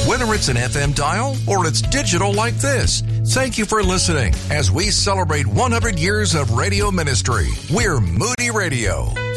whether it's an FM dial or it's digital like this. Thank you for listening as we celebrate 100 years of radio ministry. We're Moody Radio.